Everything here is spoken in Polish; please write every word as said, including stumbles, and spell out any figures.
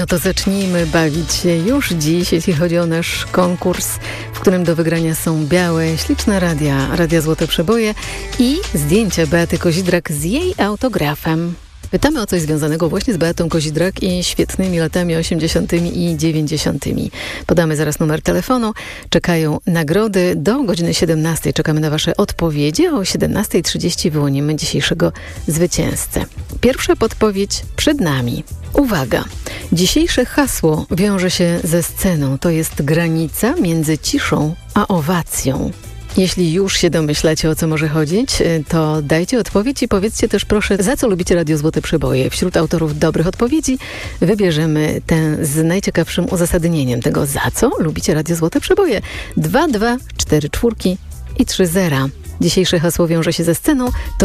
No to zacznijmy bawić się już dziś, jeśli chodzi o nasz konkurs, w którym do wygrania są białe, śliczne radia, radia Złote Przeboje i zdjęcia Beaty Kozidrak z jej autografem. Pytamy o coś związanego właśnie z Beatą Kozidrak i świetnymi latami osiemdziesiątymi i dziewięćdziesiątymi. Podamy zaraz numer telefonu. Czekają nagrody. Do godziny siedemnastej czekamy na wasze odpowiedzi. O siedemnasta trzydzieści wyłonimy dzisiejszego zwycięzcę. Pierwsza podpowiedź przed nami. Uwaga! Dzisiejsze hasło wiąże się ze sceną. To jest granica między ciszą a owacją. Jeśli już się domyślacie, o co może chodzić, to dajcie odpowiedź i powiedzcie też proszę, za co lubicie Radio Złote Przeboje. Wśród autorów dobrych odpowiedzi wybierzemy tę z najciekawszym uzasadnieniem tego, za co lubicie Radio Złote Przeboje. dwa, dwa, cztery, czwórki i trzy zera. Dzisiejsze hasło wiąże się ze sceną. To